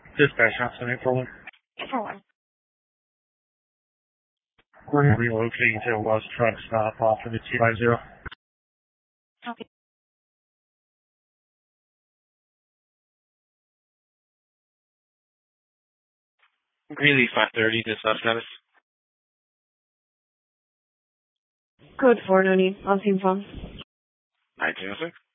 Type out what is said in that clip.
Dispatch, not 741. We're relocating to a West truck stop off of the 250. Okay. Greeley 530, dispatch status. Code 490, on scene phone. 1906.